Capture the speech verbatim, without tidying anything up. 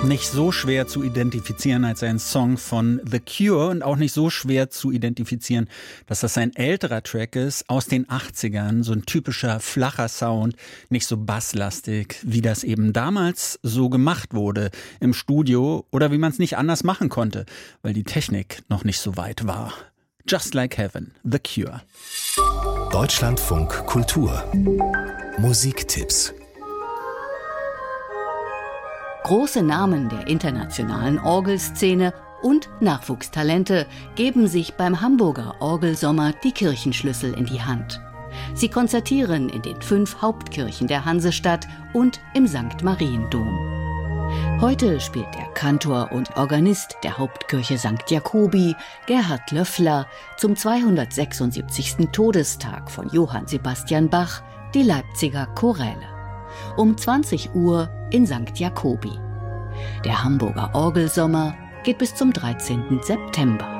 Nicht so schwer zu identifizieren als ein Song von The Cure und auch nicht so schwer zu identifizieren, dass das ein älterer Track ist aus den achtzigern, so ein typischer flacher Sound, nicht so basslastig, wie das eben damals so gemacht wurde im Studio oder wie man es nicht anders machen konnte, weil die Technik noch nicht so weit war. Just Like Heaven, The Cure. Deutschlandfunk Kultur. Musiktipps. Große Namen der internationalen Orgelszene und Nachwuchstalente geben sich beim Hamburger Orgelsommer die Kirchenschlüssel in die Hand. Sie konzertieren in den fünf Hauptkirchen der Hansestadt und im Sankt Mariendom. Heute spielt der Kantor und Organist der Hauptkirche Sankt Jakobi, Gerhard Löffler, zum zweihundertsechsundsiebzigsten Todestag von Johann Sebastian Bach die Leipziger Choräle. Um zwanzig Uhr in Sankt Jakobi. Der Hamburger Orgelsommer geht bis zum dreizehnten September.